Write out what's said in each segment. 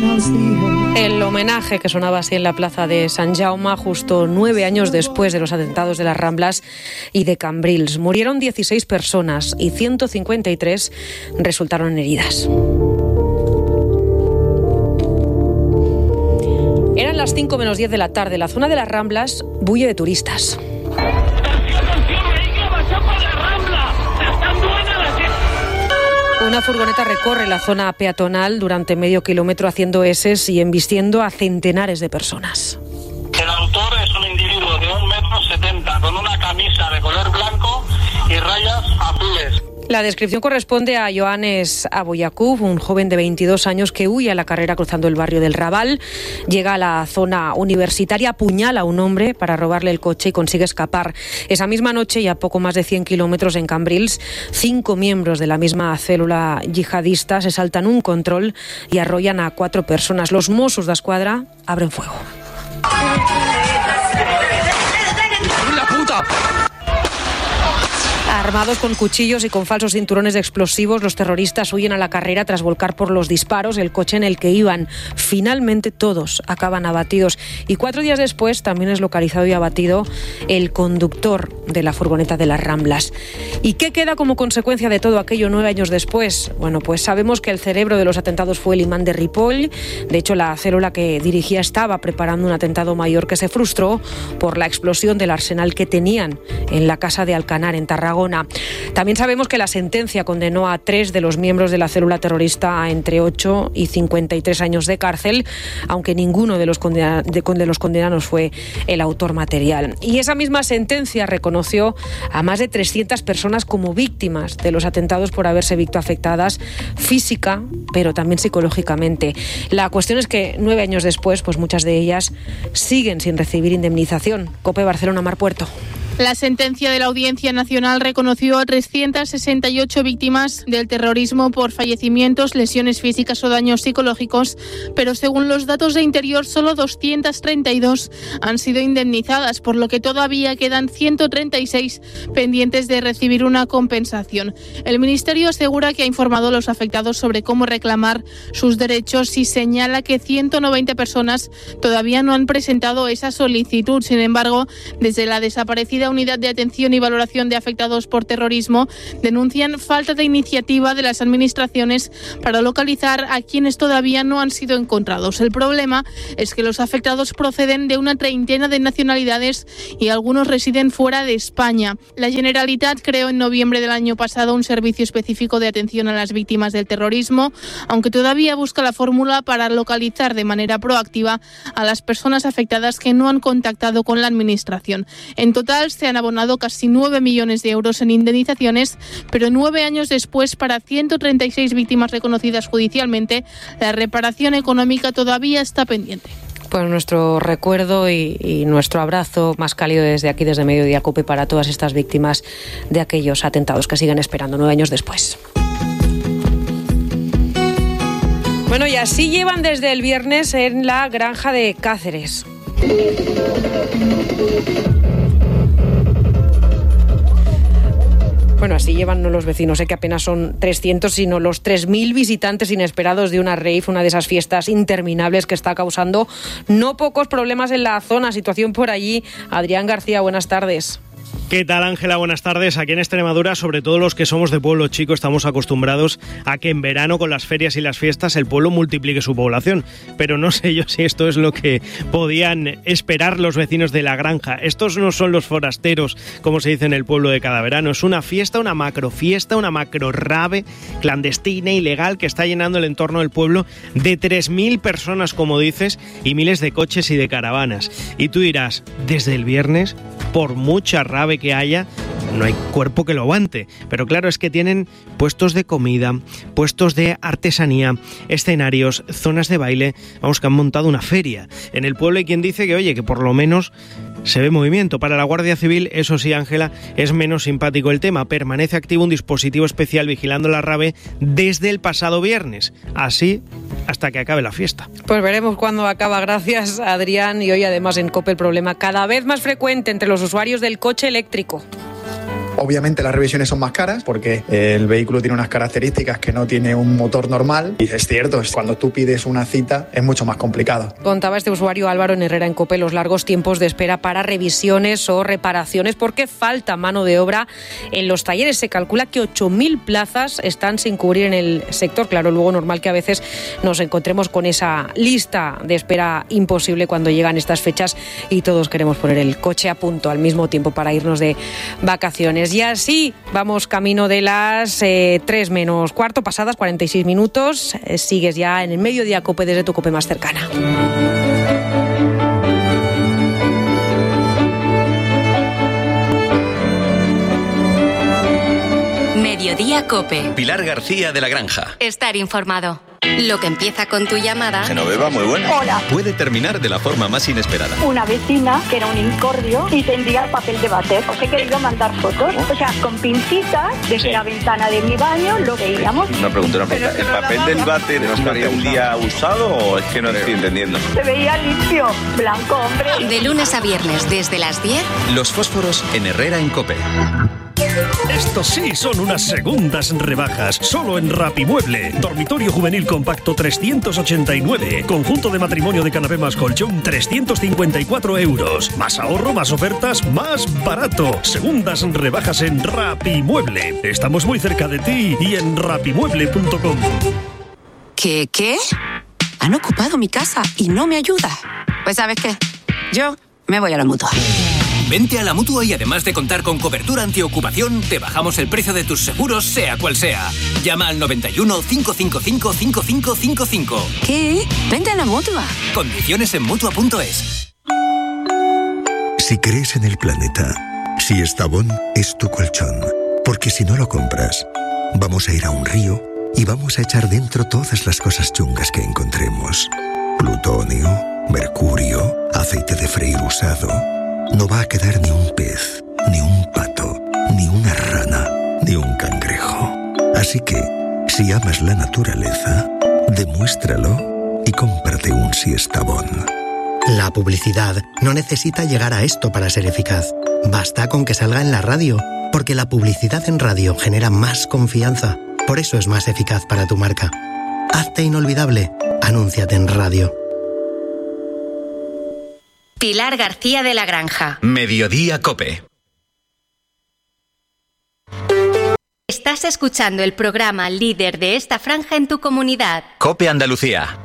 El homenaje que sonaba así en la plaza de Sant Jaume justo 9 años después de los atentados de las Ramblas y de Cambrils. Murieron 16 personas y 153 resultaron heridas. Eran las 5 menos 10 de la tarde. La zona de las Ramblas bulle de turistas. Una furgoneta recorre la zona peatonal durante medio kilómetro haciendo eses y embistiendo a centenares de personas. El autor es un individuo de 1,70 m con una camisa de color blanco y rayas azules. La descripción corresponde a Joanes Aboyakub, un joven de 22 años que huye a la carrera cruzando el barrio del Raval. Llega a la zona universitaria, apuñala a un hombre para robarle el coche y consigue escapar. Esa misma noche y a poco más de 100 kilómetros en Cambrils, 5 miembros de la misma célula yihadista se saltan un control y arrollan a 4 personas. Los Mossos d'Esquadra abren fuego. ¡La puta! Armados con cuchillos y con falsos cinturones de explosivos, los terroristas huyen a la carrera tras volcar por los disparos el coche en el que iban. Finalmente todos acaban abatidos y 4 días después también es localizado y abatido el conductor de la furgoneta de las Ramblas. ¿Y qué queda como consecuencia de todo aquello 9 años después? Bueno, pues sabemos que el cerebro de los atentados fue el imán de Ripoll. De hecho, la célula que dirigía estaba preparando un atentado mayor que se frustró por la explosión del arsenal que tenían en la casa de Alcanar, en Tarragona. También sabemos que la sentencia condenó a 3 de los miembros de la célula terrorista a entre 8 y 53 años de cárcel, aunque ninguno de los condenados fue el autor material. Y esa misma sentencia reconoció a más de 300 personas como víctimas de los atentados por haberse visto afectadas física, pero también psicológicamente. La cuestión es que 9 años después, pues muchas de ellas siguen sin recibir indemnización. COPE Barcelona, Mar Puerto. La sentencia de la Audiencia Nacional reconoció a 368 víctimas del terrorismo por fallecimientos, lesiones físicas o daños psicológicos, pero según los datos de Interior, solo 232 han sido indemnizadas, por lo que todavía quedan 136 pendientes de recibir una compensación. El Ministerio asegura que ha informado a los afectados sobre cómo reclamar sus derechos y señala que 190 personas todavía no han presentado esa solicitud. Sin embargo, desde la desaparecida Unidad de Atención y Valoración de Afectados por Terrorismo denuncian falta de iniciativa de las administraciones para localizar a quienes todavía no han sido encontrados. El problema es que los afectados proceden de una treintena de nacionalidades y algunos residen fuera de España. La Generalitat creó en noviembre del año pasado un servicio específico de atención a las víctimas del terrorismo, aunque todavía busca la fórmula para localizar de manera proactiva a las personas afectadas que no han contactado con la administración. En total, se han abonado casi 9 millones de euros en indemnizaciones, pero 9 años después, para 136 víctimas reconocidas judicialmente, la reparación económica todavía está pendiente. Pues nuestro recuerdo y nuestro abrazo más cálido desde aquí, desde Mediodía Cope, para todas estas víctimas de aquellos atentados que siguen esperando 9 años después. Bueno, y así llevan desde el viernes en la granja de Cáceres. Bueno, así llevan no los vecinos, que apenas son 300, sino los 3.000 visitantes inesperados de una rave, una de esas fiestas interminables que está causando no pocos problemas en la zona. Situación por allí. Adrián García, buenas tardes. ¿Qué tal, Ángela? Buenas tardes. Aquí en Extremadura, sobre todo los que somos de pueblo chico, estamos acostumbrados a que en verano, con las ferias y las fiestas, el pueblo multiplique su población. Pero no sé yo si esto es lo que podían esperar los vecinos de la granja. Estos no son los forasteros, como se dice en el pueblo de cada verano. Es una fiesta, una macro rave clandestina, ilegal, que está llenando el entorno del pueblo de 3.000 personas, como dices, y miles de coches y de caravanas. Y tú dirás, desde el viernes, por mucha rave que haya, no hay cuerpo que lo aguante. Pero claro, es que tienen puestos de comida, puestos de artesanía, escenarios, zonas de baile. Vamos, que han montado una feria. En el pueblo hay quien dice que, oye, que por lo menos se ve movimiento. Para la Guardia Civil, eso sí, Ángela, es menos simpático el tema. Permanece activo un dispositivo especial vigilando la rave desde el pasado viernes. Así hasta que acabe la fiesta. Pues veremos cuándo acaba. Gracias, Adrián. Y hoy además en COPE el problema cada vez más frecuente entre los usuarios del coche eléctrico. Obviamente las revisiones son más caras porque el vehículo tiene unas características que no tiene un motor normal y es cierto, cuando tú pides una cita es mucho más complicado. Contaba este usuario Álvaro en Herrera en COPE los largos tiempos de espera para revisiones o reparaciones porque falta mano de obra en los talleres. Se calcula que 8.000 plazas están sin cubrir en el sector. Claro, luego normal que a veces nos encontremos con esa lista de espera imposible cuando llegan estas fechas y todos queremos poner el coche a punto al mismo tiempo para irnos de vacaciones. Y así vamos camino de las 3 menos cuarto, pasadas 46 minutos. Sigues ya en el Mediodía COPE desde tu COPE más cercana. Mediodía COPE. Pilar García de la Granja. Estar informado. Lo que empieza con tu llamada. Genoveva, muy buena. Hola. Puede terminar de la forma más inesperada. Una vecina que era un incordio y tendría el papel de váter. Os he querido mandar fotos. O sea, con pincitas desde la ventana de mi baño lo veíamos. Una pregunta. ¿El papel del váter no estaría un día usado o es que no estoy entendiendo? Se veía limpio, blanco, hombre. De lunes a viernes desde las 10. Los fósforos en Herrera en COPE. Estos sí son unas segundas rebajas, solo en Rapimueble. Dormitorio juvenil compacto 389. Conjunto de matrimonio de canapé más colchón 354 euros. Más ahorro, más ofertas, más barato. Segundas rebajas en Rapimueble. Estamos muy cerca de ti y en rapimueble.com. ¿Qué? Han ocupado mi casa y no me ayuda. Pues ¿sabes qué? Yo me voy a la Mutua. Vente a la Mutua y además de contar con cobertura antiocupación, te bajamos el precio de tus seguros, sea cual sea. Llama al 91 555 5555. ¿Qué? Vente a la Mutua. Condiciones en Mutua.es. Si crees en el planeta, si Estavón es tu colchón, porque si no lo compras, vamos a ir a un río y vamos a echar dentro todas las cosas chungas que encontremos. Plutonio, mercurio, aceite de freír usado. No va a quedar ni un pez, ni un pato, ni una rana, ni un cangrejo. Así que, si amas la naturaleza, demuéstralo y cómprate un Siestabón. La publicidad no necesita llegar a esto para ser eficaz. Basta con que salga en la radio, porque la publicidad en radio genera más confianza. Por eso es más eficaz para tu marca. Hazte inolvidable. Anúnciate en radio. Pilar García de la Granja. Mediodía COPE. Estás escuchando el programa líder de esta franja en tu comunidad. COPE Andalucía.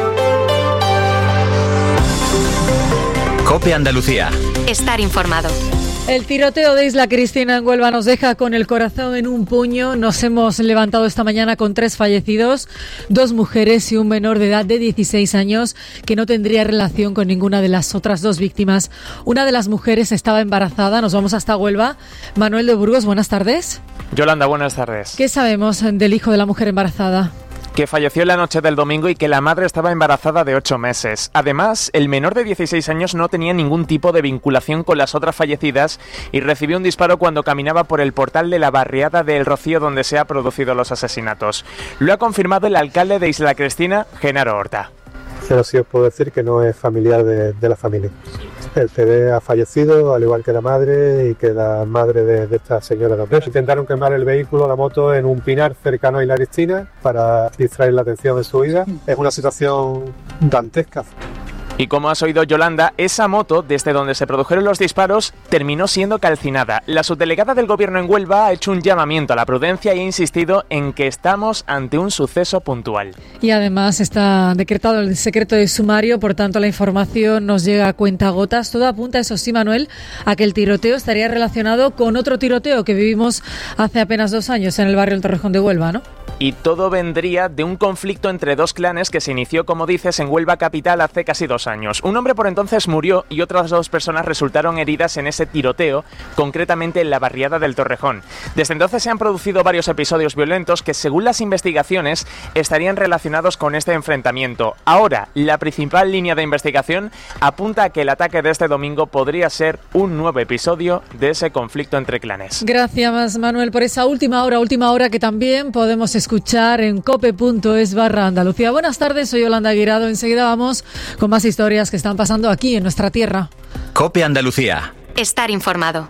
COPE Andalucía. Estar informado. El tiroteo de Isla Cristina en Huelva nos deja con el corazón en un puño. Nos hemos levantado esta mañana con 3 fallecidos, 2 mujeres y un menor de edad de 16 años que no tendría relación con ninguna de las otras 2 víctimas. Una de las mujeres estaba embarazada. Nos vamos hasta Huelva. Manuel de Burgos, buenas tardes. Yolanda, buenas tardes. ¿Qué sabemos del hijo de la mujer embarazada? Que falleció en la noche del domingo y que la madre estaba embarazada de 8 meses. Además, el menor de 16 años no tenía ningún tipo de vinculación con las otras fallecidas y recibió un disparo cuando caminaba por el portal de la barriada de El Rocío donde se han producido los asesinatos. Lo ha confirmado el alcalde de Isla Cristina, Genaro Horta. Pero sí os puedo decir que no es familiar de la familia. El bebé ha fallecido, al igual que la madre y que la madre de esta señora también. Intentaron quemar el vehículo, la moto, en un pinar cercano a Isla Cristina para distraer la atención de su huida. Es una situación dantesca. Y como has oído, Yolanda, esa moto, desde donde se produjeron los disparos, terminó siendo calcinada. La subdelegada del Gobierno en Huelva ha hecho un llamamiento a la prudencia y ha insistido en que estamos ante un suceso puntual. Y además está decretado el secreto de sumario, por tanto la información nos llega a cuentagotas. Todo apunta, eso sí, Manuel, a que el tiroteo estaría relacionado con otro tiroteo que vivimos hace apenas 2 años en el barrio El Torrejón de Huelva, ¿no? Y todo vendría de un conflicto entre 2 clanes que se inició, como dices, en Huelva capital hace casi 2 años. Un hombre por entonces murió y otras 2 personas resultaron heridas en ese tiroteo, concretamente en la barriada del Torrejón. Desde entonces se han producido varios episodios violentos que, según las investigaciones, estarían relacionados con este enfrentamiento. Ahora, la principal línea de investigación apunta a que el ataque de este domingo podría ser un nuevo episodio de ese conflicto entre clanes. Gracias, Manuel, por esa última hora que también podemos escuchar en cope.es/Andalucía. Buenas tardes, soy Yolanda Guirado. Enseguida vamos con más historias que están pasando aquí en nuestra tierra. COPE Andalucía. Estar informado.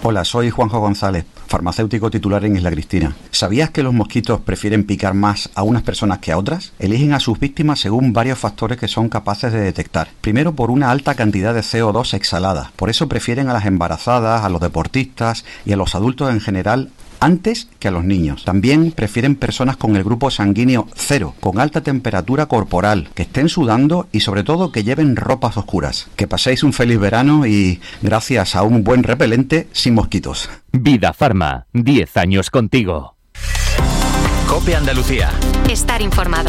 Hola, soy Juanjo González, farmacéutico titular en Isla Cristina. ¿Sabías que los mosquitos prefieren picar más a unas personas que a otras? Eligen a sus víctimas según varios factores que son capaces de detectar. Primero, por una alta cantidad de CO2 exhalada. Por eso prefieren a las embarazadas, a los deportistas y a los adultos en general antes que a los niños. También prefieren personas con el grupo sanguíneo 0, con alta temperatura corporal, que estén sudando y sobre todo que lleven ropas oscuras. Que paséis un feliz verano y gracias a un buen repelente sin mosquitos. Vida Farma, 10 años contigo. COPE Andalucía. Estar informado.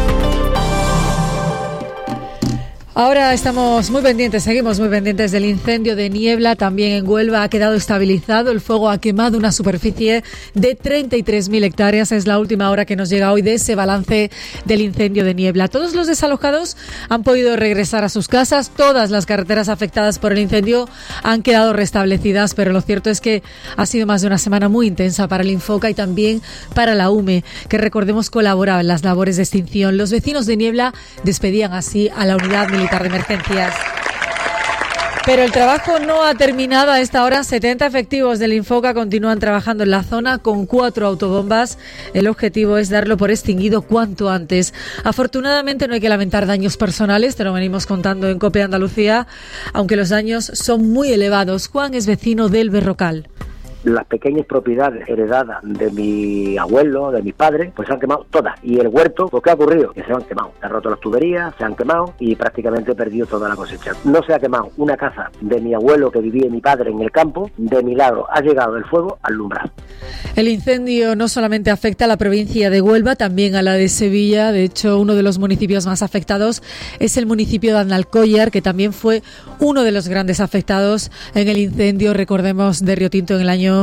Ahora estamos muy pendientes, seguimos muy pendientes del incendio de Niebla, también en Huelva ha quedado estabilizado, el fuego ha quemado una superficie de 33.000 hectáreas, es la última hora que nos llega hoy de ese balance del incendio de Niebla. Todos los desalojados han podido regresar a sus casas, todas las carreteras afectadas por el incendio han quedado restablecidas, pero lo cierto es que ha sido más de una semana muy intensa para el Infoca y también para la UME, que recordemos colaboraba en las labores de extinción. Los vecinos de Niebla despedían así a la unidad militar de emergencias. Pero el trabajo no ha terminado a esta hora. 70 efectivos del Infoca continúan trabajando en la zona con 4 autobombas. El objetivo es darlo por extinguido cuanto antes. Afortunadamente no hay que lamentar daños personales, te lo venimos contando en COPE Andalucía, aunque los daños son muy elevados. Juan es vecino del Berrocal. Las pequeñas propiedades heredadas de mi abuelo, de mi padre, pues se han quemado todas. Y el huerto, pues ¿qué ha ocurrido? Que se han quemado. Se han roto las tuberías, se han quemado y prácticamente he perdido toda la cosecha. No se ha quemado una casa de mi abuelo que vivía mi padre en el campo. De milagro ha llegado el fuego al umbral. El incendio no solamente afecta a la provincia de Huelva, también a la de Sevilla. De hecho, uno de los municipios más afectados es el municipio de Andalcóllar, que también fue uno de los grandes afectados en el incendio, recordemos, de Río Tinto en el año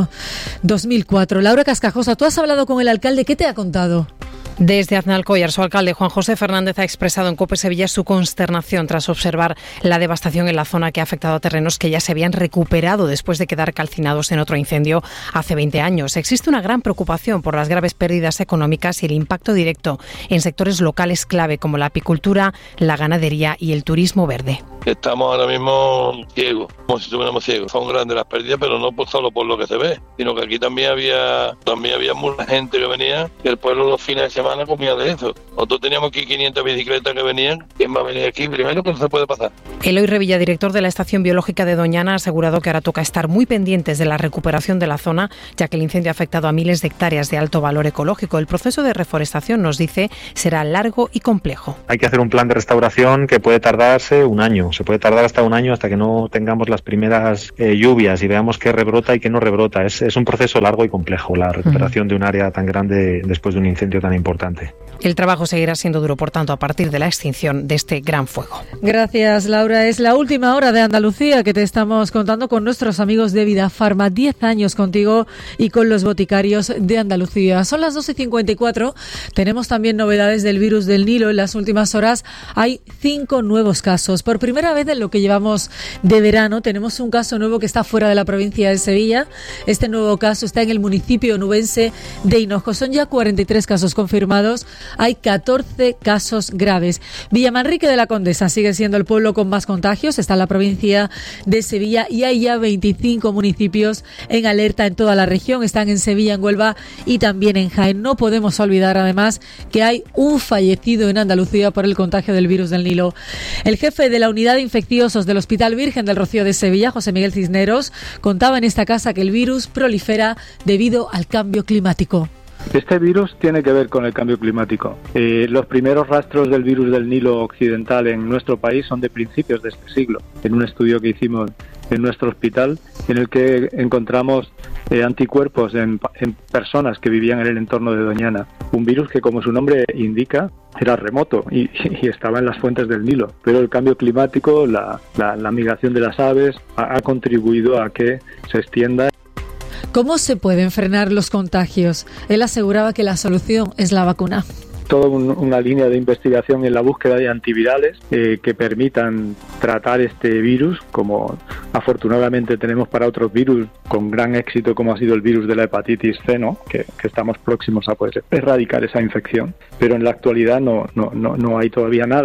2004. Laura Cascajosa, tú has hablado con el alcalde, ¿qué te ha contado? Desde Aznalcóllar, su alcalde Juan José Fernández ha expresado en COPE Sevilla su consternación tras observar la devastación en la zona que ha afectado a terrenos que ya se habían recuperado después de quedar calcinados en otro incendio hace 20 años. Existe una gran preocupación por las graves pérdidas económicas y el impacto directo en sectores locales clave como la apicultura, la ganadería y el turismo verde. Estamos ahora mismo ciegos, como si estuviéramos ciegos. Son grandes las pérdidas, pero no solo por lo que se ve, sino que aquí también había mucha gente que venía, que el pueblo los fines de semana comía de eso. Nosotros teníamos aquí 500 bicicletas que venían. ¿Quién va a venir aquí? Primero que no se puede pasar. Eloy Revilla, director de la Estación Biológica de Doñana, ha asegurado que ahora toca estar muy pendientes de la recuperación de la zona, ya que el incendio ha afectado a miles de hectáreas de alto valor ecológico. El proceso de reforestación, nos dice, será largo y complejo. Hay que hacer un plan de restauración que puede tardarse un año. Se puede tardar hasta un año hasta que no tengamos las primeras lluvias y veamos qué rebrota y qué no rebrota. Es un proceso largo y complejo la recuperación de un área tan grande después de un incendio tan importante. El trabajo seguirá siendo duro, por tanto, a partir de la extinción de este gran fuego. Gracias, Laura. Es la última hora de Andalucía que te estamos contando con nuestros amigos de Vida Farma. 10 años contigo y con los boticarios de Andalucía. Son las 12:54. Tenemos también novedades del virus del Nilo. En las últimas horas hay 5 nuevos casos. Por primera vez en lo que llevamos de verano tenemos un caso nuevo que está fuera de la provincia de Sevilla. Este nuevo caso está en el municipio onubense de Hinojo. Son ya 43 casos confirmados. Hay 14 casos graves. Villamanrique de la Condesa sigue siendo el pueblo con más contagios. Está en la provincia de Sevilla y hay ya 25 municipios en alerta en toda la región. Están en Sevilla, en Huelva y también en Jaén. No podemos olvidar además que hay un fallecido en Andalucía por el contagio del virus del Nilo. El jefe de la unidad de infecciosos del Hospital Virgen del Rocío de Sevilla, José Miguel Cisneros, contaba en esta casa que el virus prolifera debido al cambio climático. Este virus tiene que ver con el cambio climático. Los primeros rastros del virus del Nilo occidental en nuestro país son de principios de este siglo, en un estudio que hicimos en nuestro hospital, en el que encontramos anticuerpos en personas que vivían en el entorno de Doñana. Un virus que, como su nombre indica, era remoto y estaba en las fuentes del Nilo. Pero el cambio climático, la migración de las aves, ha contribuido a que se extienda. ¿Cómo se pueden frenar los contagios? Él aseguraba que la solución es la vacuna. Toda una línea de investigación en la búsqueda de antivirales que permitan tratar este virus, como afortunadamente tenemos para otros virus con gran éxito, como ha sido el virus de la hepatitis C, ¿no? que estamos próximos a poder erradicar esa infección. Pero en la actualidad no hay todavía nada,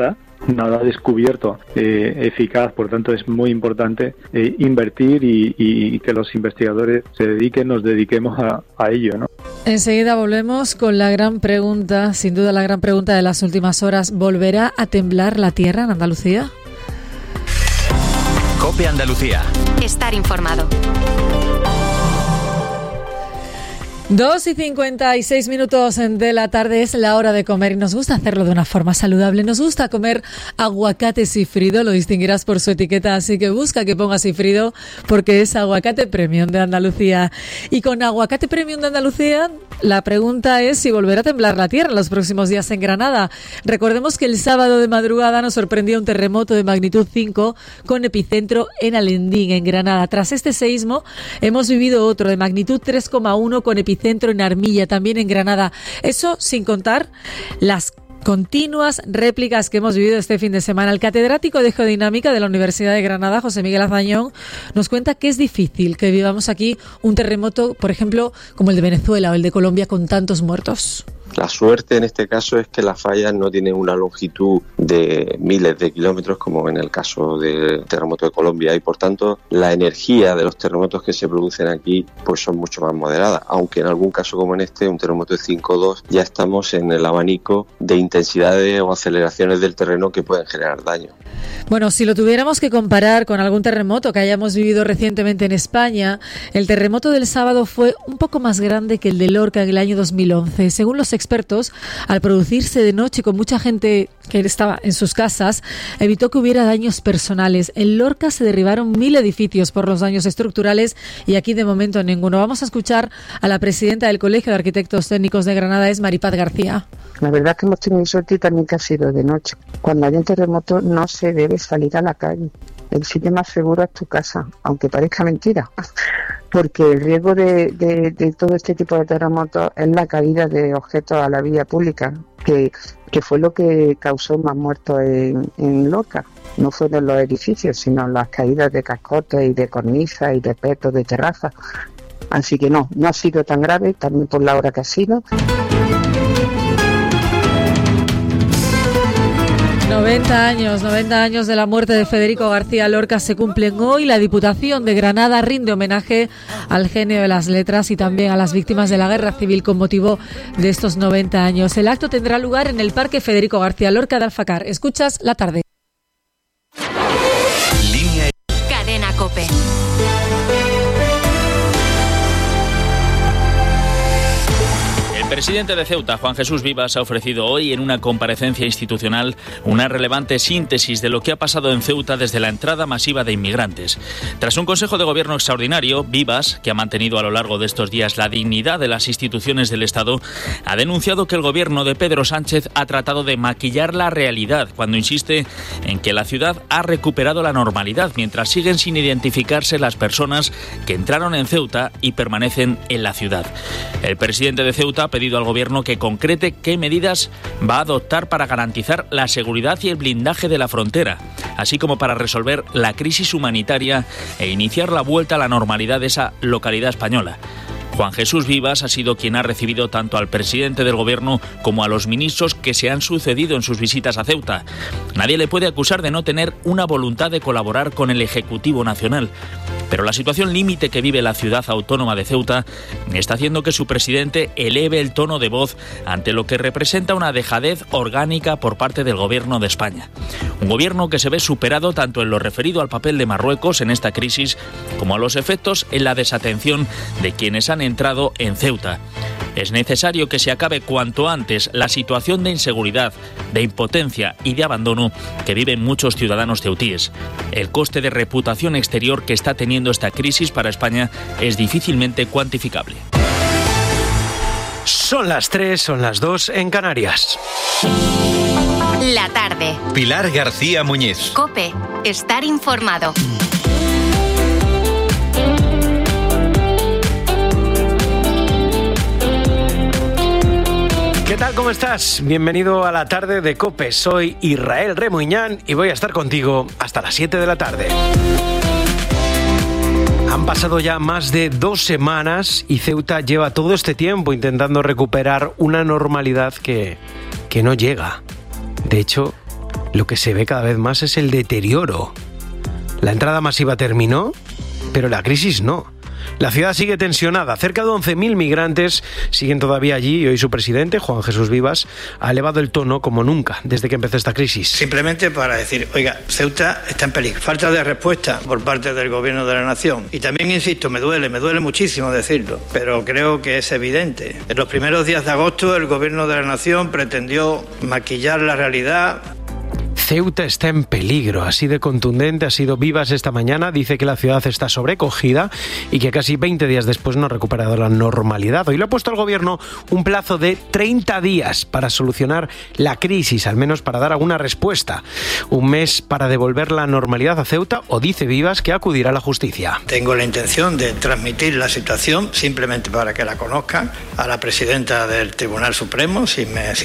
nada descubierto eficaz, por tanto es muy importante invertir y que los investigadores nos dediquemos a ello, ¿no? Enseguida volvemos con la gran pregunta, sin duda la gran pregunta de las últimas horas. ¿Volverá a temblar la tierra en Andalucía? COPE Andalucía. Estar informado. 2:56 de la tarde es la hora de comer y nos gusta hacerlo de una forma saludable. Nos gusta comer aguacate Sifrido, lo distinguirás por su etiqueta, así que busca que ponga Sifrido porque es aguacate premium de Andalucía. Y con aguacate premium de Andalucía, la pregunta es si volverá a temblar la tierra en los próximos días en Granada. Recordemos que el sábado de madrugada nos sorprendió un terremoto de magnitud 5 con epicentro en Alendín, en Granada. Tras este seísmo hemos vivido otro de magnitud 3,1 con epicentro en Armilla, también en Granada. Eso sin contar las continuas réplicas que hemos vivido este fin de semana. El catedrático de Geodinámica de la Universidad de Granada, José Miguel Azañón, nos cuenta que es difícil que vivamos aquí un terremoto, por ejemplo, como el de Venezuela o el de Colombia con tantos muertos. La suerte en este caso es que las fallas no tienen una longitud de miles de kilómetros como en el caso del terremoto de Colombia y por tanto la energía de los terremotos que se producen aquí pues son mucho más moderadas, aunque en algún caso como en este, un terremoto de 5,2, ya estamos en el abanico de intensidades o aceleraciones del terreno que pueden generar daño. Bueno, si lo tuviéramos que comparar con algún terremoto que hayamos vivido recientemente en España, el terremoto del sábado fue un poco más grande que el de Lorca en el año 2011. Según los expertos, al producirse de noche con mucha gente que estaba en sus casas, evitó que hubiera daños personales. En Lorca se derribaron 1.000 edificios por los daños estructurales y aquí de momento ninguno. Vamos a escuchar a la presidenta del Colegio de Arquitectos Técnicos de Granada, es Maripaz García. La verdad es que hemos tenido suerte y también que ha sido de noche. Cuando hay un terremoto no se debe salir a la calle. El sitio más seguro es tu casa, aunque parezca mentira. Porque el riesgo de todo este tipo de terremotos es la caída de objetos a la vía pública, que fue lo que causó más muertos en Lorca. No fueron los edificios, sino las caídas de cascotes y de cornisas y de petos de terrazas. Así que no ha sido tan grave, también por la hora que ha sido. 90 años de la muerte de Federico García Lorca se cumplen hoy. La Diputación de Granada rinde homenaje al genio de las letras y también a las víctimas de la Guerra Civil con motivo de estos 90 años. El acto tendrá lugar en el Parque Federico García Lorca de Alfacar. Escuchas La Tarde. Cadena COPE. El presidente de Ceuta, Juan Jesús Vivas, ha ofrecido hoy en una comparecencia institucional una relevante síntesis de lo que ha pasado en Ceuta desde la entrada masiva de inmigrantes. Tras un Consejo de Gobierno extraordinario, Vivas, que ha mantenido a lo largo de estos días la dignidad de las instituciones del Estado, ha denunciado que el gobierno de Pedro Sánchez ha tratado de maquillar la realidad cuando insiste en que la ciudad ha recuperado la normalidad mientras siguen sin identificarse las personas que entraron en Ceuta y permanecen en la ciudad. El presidente de Ceuta ha pedido al gobierno que concrete qué medidas va a adoptar para garantizar la seguridad y el blindaje de la frontera, así como para resolver la crisis humanitaria e iniciar la vuelta a la normalidad de esa localidad española. Juan Jesús Vivas ha sido quien ha recibido tanto al presidente del gobierno como a los ministros que se han sucedido en sus visitas a Ceuta. Nadie le puede acusar de no tener una voluntad de colaborar con el Ejecutivo Nacional. Pero la situación límite que vive la ciudad autónoma de Ceuta está haciendo que su presidente eleve el tono de voz ante lo que representa una dejadez orgánica por parte del gobierno de España. Un gobierno que se ve superado tanto en lo referido al papel de Marruecos en esta crisis como a los efectos en la desatención de quienes han entrado en Ceuta. Es necesario que se acabe cuanto antes la situación de inseguridad, de impotencia y de abandono que viven muchos ciudadanos ceutíes. El coste de reputación exterior que está teniendo esta crisis para España es difícilmente cuantificable. Son las 3, son las 2 en Canarias. La tarde. Pilar García Muñiz. COPE. Estar informado. ¿Qué tal? ¿Cómo estás? Bienvenido a la tarde de COPE. Soy Israel Remuñán y voy a estar contigo hasta las 7 de la tarde. Han pasado ya más de 2 semanas y Ceuta lleva todo este tiempo intentando recuperar una normalidad que no llega. De hecho, lo que se ve cada vez más es el deterioro. La entrada masiva terminó, pero la crisis no. La ciudad sigue tensionada. Cerca de 11.000 migrantes siguen todavía allí y hoy su presidente, Juan Jesús Vivas, ha elevado el tono como nunca desde que empezó esta crisis. Simplemente para decir, oiga, Ceuta está en peligro. Falta de respuesta por parte del Gobierno de la Nación. Y también, insisto, me duele muchísimo decirlo, pero creo que es evidente. En los primeros días de agosto el Gobierno de la Nación pretendió maquillar la realidad. Ceuta está en peligro, así de contundente ha sido Vivas esta mañana. Dice que la ciudad está sobrecogida y que casi 20 días después no ha recuperado la normalidad. Hoy le ha puesto al gobierno un plazo de 30 días para solucionar la crisis, al menos para dar alguna respuesta. Un mes para devolver la normalidad a Ceuta, o dice Vivas que acudirá a la justicia. Tengo la intención de transmitir la situación, simplemente para que la conozcan, a la presidenta del Tribunal Supremo, si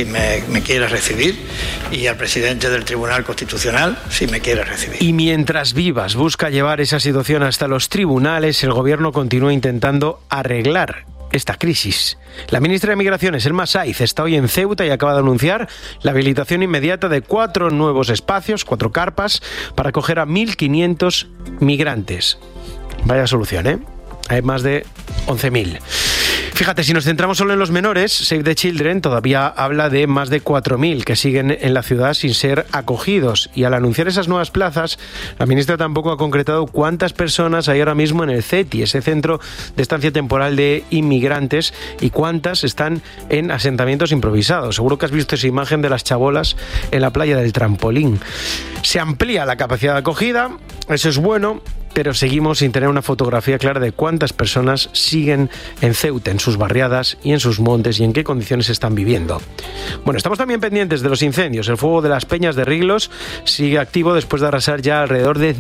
me quiere recibir, y al presidente del Tribunal Constitucional, si me quiere recibir. Y mientras Vivas busca llevar esa situación hasta los tribunales, el gobierno continúa intentando arreglar esta crisis. La ministra de Migraciones, Elma Saiz, está hoy en Ceuta y acaba de anunciar la habilitación inmediata de 4 nuevos espacios, 4 carpas, para acoger a 1.500 migrantes. Vaya solución, ¿eh? Hay más de 11.000. Fíjate, si nos centramos solo en los menores, Save the Children todavía habla de más de 4.000 que siguen en la ciudad sin ser acogidos. Y al anunciar esas nuevas plazas, la ministra tampoco ha concretado cuántas personas hay ahora mismo en el CETI, ese centro de estancia temporal de inmigrantes, y cuántas están en asentamientos improvisados. Seguro que has visto esa imagen de las chabolas en la playa del Trampolín. Se amplía la capacidad de acogida, eso es bueno, pero seguimos sin tener una fotografía clara de cuántas personas siguen en Ceuta, en sus barriadas y en sus montes, y en qué condiciones están viviendo. Bueno, estamos también pendientes de los incendios. El fuego de las Peñas de Riglos sigue activo después de arrasar ya alrededor de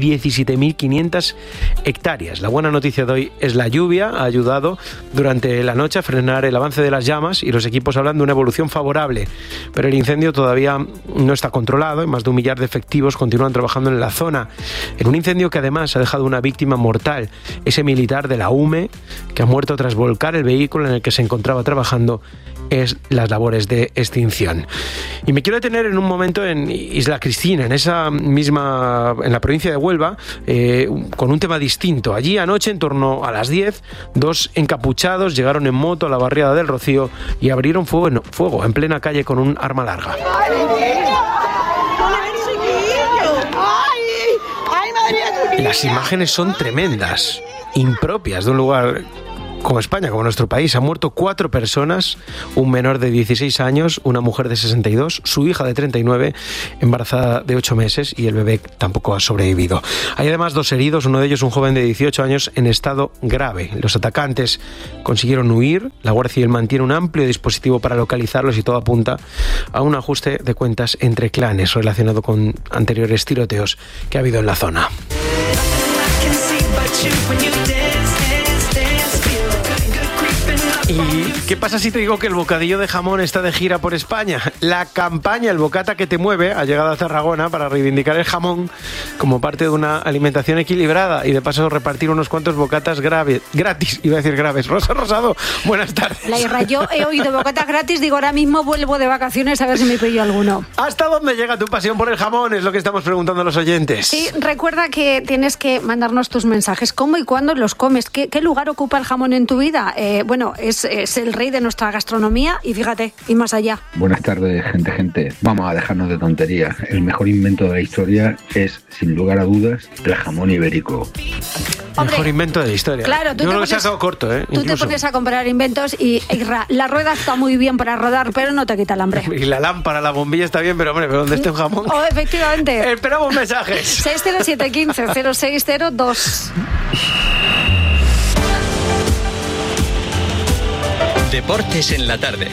17.500 hectáreas. La buena noticia de hoy es la lluvia. Ha ayudado durante la noche a frenar el avance de las llamas y los equipos hablan de una evolución favorable. Pero el incendio todavía no está controlado y más de 1 millar de efectivos continúan trabajando en la zona. En un incendio que además ha dejado una víctima mortal, ese militar de la UME que ha muerto tras volcar el vehículo en el que se encontraba trabajando en las labores de extinción. Y me quiero detener en un momento en Isla Cristina, en la provincia de Huelva, con un tema distinto. Allí anoche, en torno a las 10, 2 encapuchados llegaron en moto a la barriada del Rocío y abrieron fuego en plena calle con un arma larga. Las imágenes son tremendas, impropias de un lugar como España, como nuestro país. Han muerto 4 personas, un menor de 16 años, una mujer de 62, su hija de 39, embarazada de 8 meses, y el bebé tampoco ha sobrevivido. Hay además 2 heridos, uno de ellos un joven de 18 años en estado grave. Los atacantes consiguieron huir, la Guardia Civil mantiene un amplio dispositivo para localizarlos y todo apunta a un ajuste de cuentas entre clanes relacionado con anteriores tiroteos que ha habido en la zona. ¿Y qué pasa si te digo que el bocadillo de jamón está de gira por España? La campaña El Bocata que te mueve ha llegado a Tarragona para reivindicar el jamón como parte de una alimentación equilibrada y de paso repartir unos cuantos bocatas gratis. Iba a decir graves. Rosa Rosado, buenas tardes. La Irra, yo he oído bocatas gratis, digo ahora mismo vuelvo de vacaciones a ver si me pillo alguno. ¿Hasta dónde llega tu pasión por el jamón? Es lo que estamos preguntando a los oyentes. Sí, recuerda que tienes que mandarnos tus mensajes. ¿Cómo y cuándo los comes? ¿Qué lugar ocupa el jamón en tu vida? Bueno, es el rey de nuestra gastronomía y fíjate, y más allá. Buenas tardes, gente. Vamos a dejarnos de tonterías. El mejor invento de la historia es, sin lugar a dudas, el jamón ibérico. Hombre, mejor invento de la historia. Claro, yo creo que se ha quedado corto, ¿eh? Tú te pones a comprar inventos y la rueda está muy bien para rodar, pero no te quita el hambre. Y la lámpara, la bombilla está bien, pero hombre, ¿dónde está un jamón? Oh, efectivamente. Esperamos mensajes. 60715 0602. Deportes en la tarde.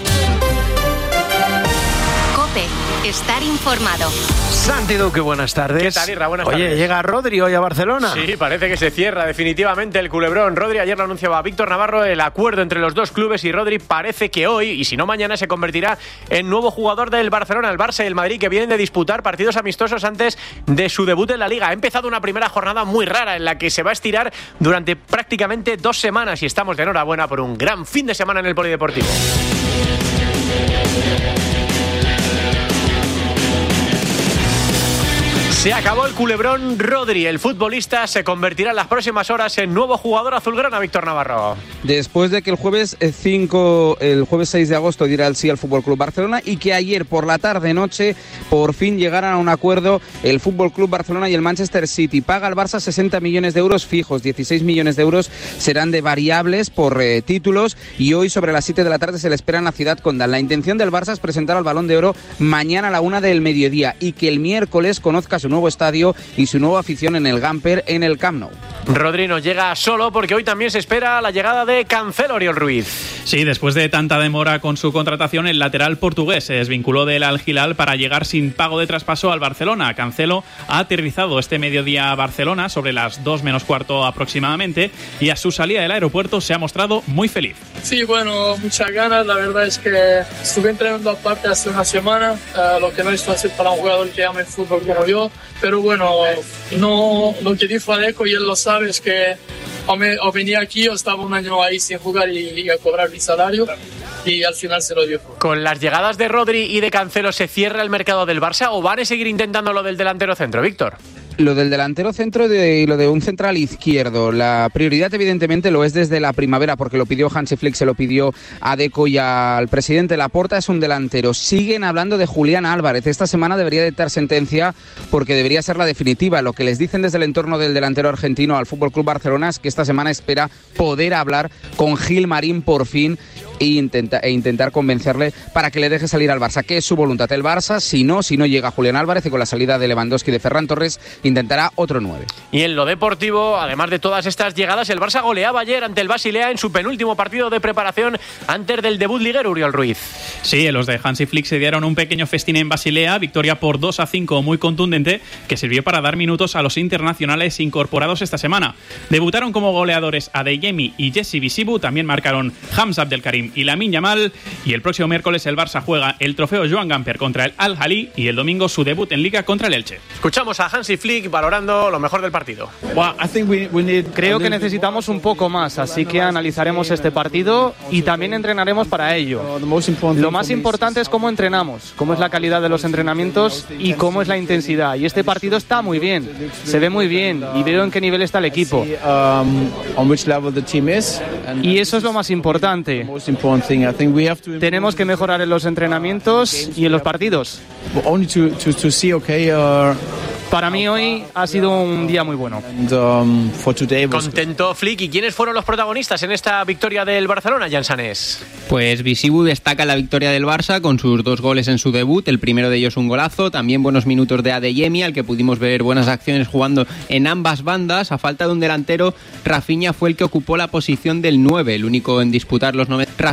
COPE. Estar informado. Santi Duque, buenas tardes. ¿Qué tal, Irra? Buenas tardes. Oye, llega Rodri hoy a Barcelona. Sí, parece que se cierra definitivamente el culebrón. Rodri ayer lo anunciaba Víctor Navarro, el acuerdo entre los dos clubes, y Rodri parece que hoy, y si no mañana, se convertirá en nuevo jugador del Barcelona. El Barça y el Madrid, que vienen de disputar partidos amistosos antes de su debut en la Liga. Ha empezado una primera jornada muy rara en la que se va a estirar durante prácticamente 2 semanas y estamos de enhorabuena por un gran fin de semana en el Polideportivo. Se acabó el culebrón Rodri. El futbolista se convertirá en las próximas horas en nuevo jugador azulgrana, Víctor Navarro. Después de que el jueves 6 de agosto diera el sí al FC Barcelona y que ayer por la tarde-noche por fin llegaran a un acuerdo el FC Barcelona y el Manchester City. Paga al Barça 60 millones de euros fijos, 16 millones de euros serán de variables por títulos, y hoy sobre las 7 de la tarde se le espera en la Ciudad Condal. La intención del Barça es presentar al Balón de Oro mañana a la 1 del mediodía y que el miércoles conozca su nuevo estadio y su nueva afición en el Gamper, en el Camp Nou. Rodri no llega solo porque hoy también se espera la llegada de Cancelo, Oriol Ruiz. Sí, después de tanta demora con su contratación, el lateral portugués se desvinculó del Al Hilal para llegar sin pago de traspaso al Barcelona. Cancelo ha aterrizado este mediodía a Barcelona sobre las 2 menos cuarto aproximadamente, y a su salida del aeropuerto se ha mostrado muy feliz. Sí, bueno, muchas ganas. La verdad es que estuve entrenando aparte hace una semana, lo que no es fácil para un jugador que ama el fútbol como yo, pero bueno, no, lo que dijo Aleco, y él lo sabe, es que o venía aquí o estaba un año ahí sin jugar y a cobrar mi salario, y al final se lo dio. ¿Con las llegadas de Rodri y de Cancelo se cierra el mercado del Barça o van a seguir intentando lo del delantero centro, Víctor? Lo del delantero centro y lo de un central izquierdo, la prioridad evidentemente lo es desde la primavera, porque lo pidió Hansi Flick, se lo pidió a Deco y al presidente Laporta. Es un delantero. Siguen hablando de Julián Álvarez. Esta semana debería dictar sentencia porque debería ser la definitiva. Lo que les dicen desde el entorno del delantero argentino al FC Barcelona es que esta semana espera poder hablar con Gil Marín por fin e intentar convencerle para que le deje salir al Barça, que es su voluntad. El Barça, si no llega Julián Álvarez, y con la salida de Lewandowski y de Ferran Torres, intentará otro 9. Y en lo deportivo, además de todas estas llegadas, el Barça goleaba ayer ante el Basilea en su penúltimo partido de preparación antes del debut liguero, Oriol Ruiz. Sí, los de Hansi Flick se dieron un pequeño festín en Basilea, victoria por 2-5 muy contundente, que sirvió para dar minutos a los internacionales incorporados esta semana. Debutaron como goleadores Adeyemi y Jesse Visibu, también marcaron Hamza Abdelkarim y Lamine Yamal, y el próximo miércoles el Barça juega el trofeo Joan Gamper contra el Al-Ahly y el domingo su debut en Liga contra el Elche. Escuchamos a Hansi Flick valorando lo mejor del partido. Creo que necesitamos un poco más, así que analizaremos este partido y también entrenaremos para ello. Lo más importante es cómo entrenamos, cómo es la calidad de los entrenamientos y cómo es la intensidad. Y este partido está muy bien, se ve muy bien y veo en qué nivel está el equipo. Y eso es lo más importante. Tenemos que mejorar en los entrenamientos y en los partidos. Para mí hoy ha sido un día muy bueno. Contento Flick. ¿Y quiénes fueron los protagonistas en esta victoria del Barcelona, Jan Sanés? Pues Visibu destaca la victoria del Barça con sus 2 goles en su debut, el primero de ellos un golazo, también buenos minutos de Adeyemi, al que pudimos ver buenas acciones jugando en ambas bandas. A falta de un delantero, Rafinha fue el que ocupó la posición del 9, el único en disputar los 90.